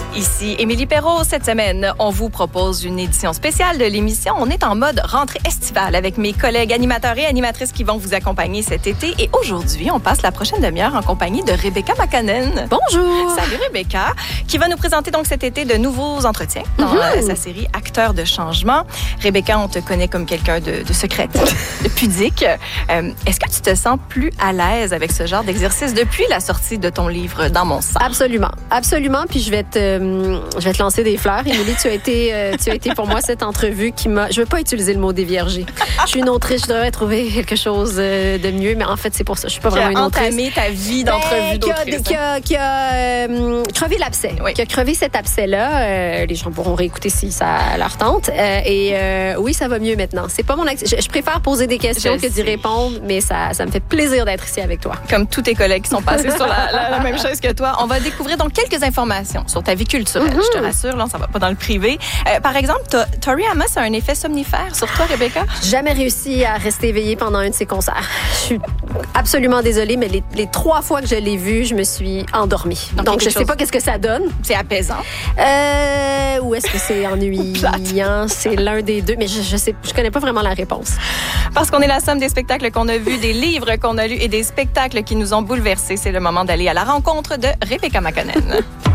Ici Émilie Perrault. Cette semaine, on vous propose une édition spéciale de l'émission. On est en mode rentrée estivale avec mes collègues animateurs et animatrices qui vont vous accompagner cet été. Et aujourd'hui, on passe la prochaine demi-heure en compagnie de Rebecca McConnell. Bonjour! Salut Rebecca, qui va nous présenter donc cet été de nouveaux entretiens dans sa série Acteurs de changement. Rebecca, on te connaît comme quelqu'un de secrète, de pudique. Est-ce que tu te sens plus à l'aise avec ce genre d'exercice depuis la sortie de ton livre Dans mon sang? Absolument, absolument. Puis je vais te lancer des fleurs. Émilie, tu as été pour moi cette entrevue qui m'a... Je veux pas utiliser le mot déviergé. Je suis une autrice, je devrais trouver quelque chose de mieux, mais en fait, c'est pour ça. Je suis pas vraiment une autrice. Qui a entamé ta vie d'entrevue d'autrice. Qui a crevé l'abcès. Oui. Qui a crevé cet abcès-là. Les gens pourront réécouter si ça leur tente. Oui, ça va mieux maintenant. C'est pas mon je préfère poser des questions que d'y répondre, mais ça me fait plaisir d'être ici avec toi. Comme tous tes collègues qui sont passés sur la même chose que toi. On va découvrir donc quelques informations sur ta vie culturelle. Je te rassure, là, on s'en va pas dans le privé. Par exemple, Tori Amos a un effet somnifère sur toi, Rebecca? Jamais réussi à rester éveillée pendant un de ses concerts. Je suis absolument désolée, mais les 3 fois que je l'ai vu, je me suis endormie. Donc je sais pas qu'est-ce que ça donne. C'est apaisant. Ou est-ce que c'est ennuyant? C'est l'un des deux, mais je connais pas vraiment la réponse. Parce qu'on est la somme des spectacles qu'on a vus, des livres qu'on a lus et des spectacles qui nous ont bouleversés. C'est le moment d'aller à la rencontre de Rebecca McConnell.